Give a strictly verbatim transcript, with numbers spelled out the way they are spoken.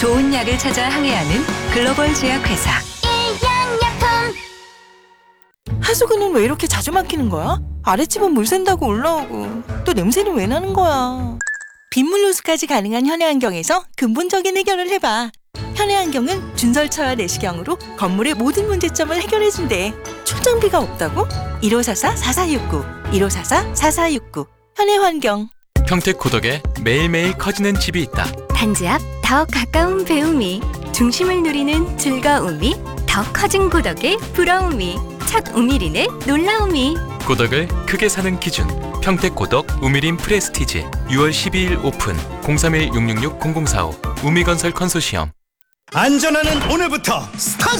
좋은 약을 찾아 항해하는 글로벌 제약회사. 일양약품. 하수구는 왜 이렇게 자주 막히는 거야? 아랫집은 물 샌다고 올라오고 또 냄새는 왜 나는 거야? 빗물 누수까지 가능한 현해안경에서 근본적인 해결을 해봐. 현해안경은 준설차와 내시경으로 건물의 모든 문제점을 해결해준대. 출장비가 없다고? 일오사사 사사육구 일오사사 사사육구 현해환경. 평택 고덕에 매일매일 커지는 집이 있다. 단지 앞 더 가까운 배움이, 중심을 누리는 즐거움이, 더 커진 고덕의 부러움이, 첫 우미린의 놀라움이. 고덕을 크게 사는 기준. 평택 고덕 우미린 프레스티지. 유월 십이일 오픈. 공삼일 육육육 공공사오. 우미건설 컨소시엄. 안전하는 오늘부터 스타트!